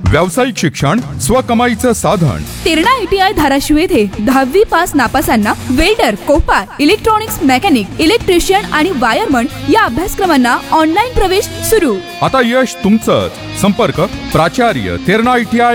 व्यावसायिक शिक्षण स्वकमाईचं साधन. तेरणा ITI धाराशिव येथे 10वी pass नापासांना welder, Kopar, electronics mechanic, electrician आणि वायरमन या अभ्यासक्रमांना ऑनलाईन प्रवेश सुरू. आता यश तुमचंच. संपर्क प्राचार्य तेरणा ITI